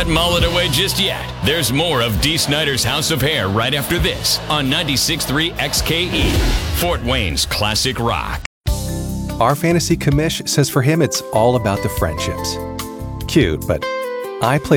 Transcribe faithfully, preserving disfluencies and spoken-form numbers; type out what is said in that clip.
that mullet away just yet. There's more of Dee Snider's House of Hair right after this on ninety-six point three X K E, Fort Wayne's classic rock. Our fantasy commish says for him it's all about the friendships. Cute, but I play